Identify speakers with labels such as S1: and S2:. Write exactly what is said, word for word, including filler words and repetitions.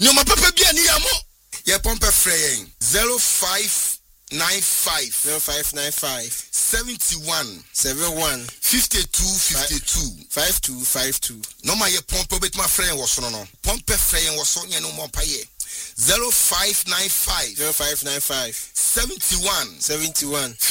S1: Nyoma papa bia ni yamo. Ye pompe freying zero five nine five
S2: zero five nine five
S1: seventy-one
S2: seventy-one
S1: fifty-two fifty-two
S2: five two five two.
S1: No ma ye pompe bet my friend was no no. Pompe freying was on ye no more paye. zero five nine five
S2: zero five nine five
S1: seventy-one
S2: seventy-one